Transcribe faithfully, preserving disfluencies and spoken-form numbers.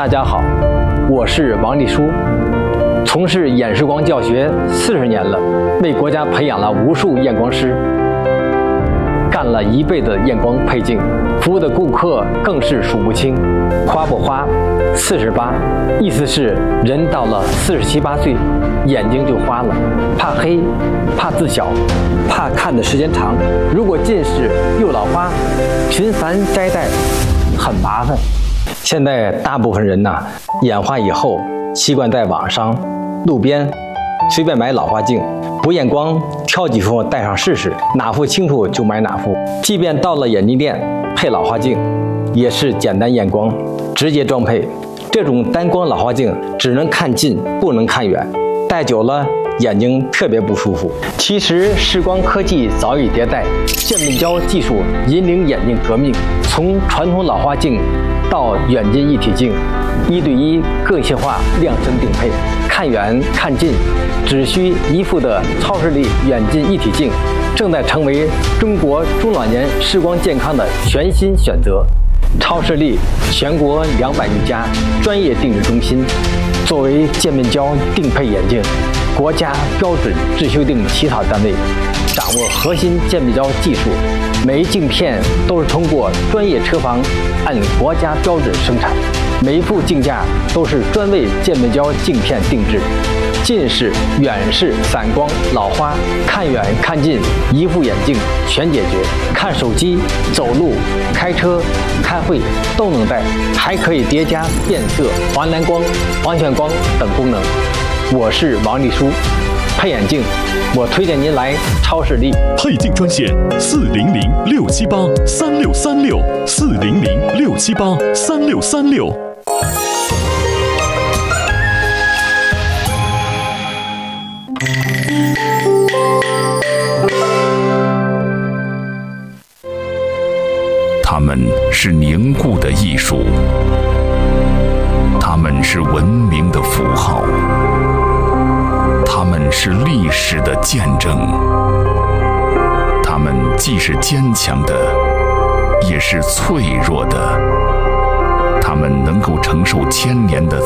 大家好，我是王立书，从事眼视光教学四十年了，为国家培养了无数验光师，干了一辈子验光配镜，服务的顾客更是数不清。花不花，四十八，意思是人到了四十七八岁，眼睛就花了，怕黑，怕字小，怕看的时间长。如果近视又老花，频繁摘戴很麻烦。现在大部分人呐、啊，眼花以后习惯在网上、路边随便买老花镜，不验光，挑几副戴上试试，哪副清楚就买哪副。即便到了眼镜店配老花镜，也是简单验光，直接装配。这种单光老花镜只能看近，不能看远，戴久了眼睛特别不舒服。其实视光科技早已迭代，渐变焦技术引领眼镜革命，从传统老花镜到远近一体镜，一对一个性化量身定配，看远看近只需一副的超视力远近一体镜，正在成为中国中老年视光健康的全新选择。超视力全国两百余家专业定制中心，作为渐变焦定配眼镜国家标准制修订起草单位，掌握核心渐变焦技术，每一镜片都是通过专业车房按国家标准生产，每一副镜架都是专为渐变焦镜片定制。近视、远视、散光、老花，看远看近一副眼镜全解决。看手机、走路、开车、开会都能戴，还可以叠加变色、黄蓝光、防眩光等功能。我是王立书，配眼镜，我推荐您来超视力。 配镜专线：四零零六七八三六三六，四零零六七八三六三六。 它们是凝固的艺术，它们是文明的符号，它们是历史的见证，它们既是坚强的，也是脆弱的，它们能够承受千年的